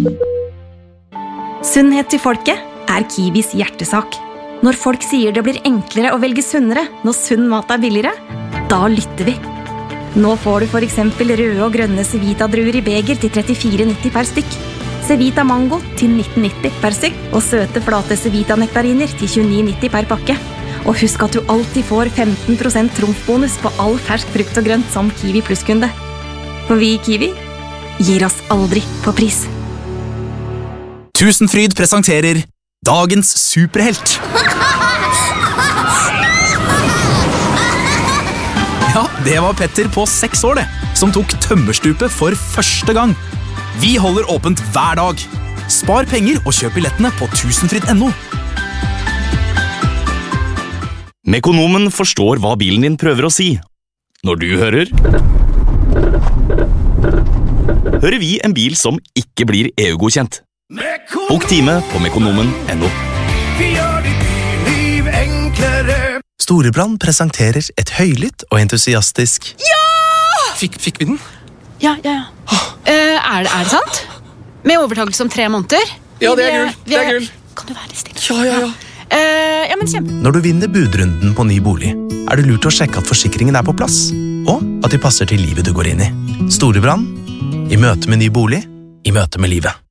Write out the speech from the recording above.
Sunnhet til folket Kiwis hjertesak. Når folk sier det blir enklere å velge sunnere når sunn mat billigere, da lytter vi. Nå får du for eksempel røde og grønne Cevita-druer i beger til 34,90 per stykk. Cevita Mango til 19,90 per stykk, og søte flate Cevita-nektariner til 29,90 per pakke. Og husk at du alltid får 15% trumfbonus på all fersk frukt og grønt som Kiwi Plus-kunde. For vi i Kiwi gir oss aldri på pris. Tusenfryd presenterer Dagens superhelt. Ja, det var Petter på 6 år som tok tømmerstupet for første gang. Vi holder åpent hver dag. Spar penger og kjøp billettene på tusenfryd.no. Mekonomen forstår hva bilen din prøver å si. Når du hører vi en bil som ikke blir EU-godkjent. Bok time på mekonomen.no. Vi gjør ditt byliv enklere. Storebrand presenterer et høylytt og entusiastisk Fikk vi den? Ja. Er det sant? Med overtakelse om 3 måneder? Ja, det er gull. Kan du være stille? Ja. Ja, men kjempe. Når du vinner budrunden på ny bolig, er det lurt å sjekke at forsikringen er på plass, og at de passer til livet du går inn i. Storebrand, i møte med ny bolig, i møte med livet.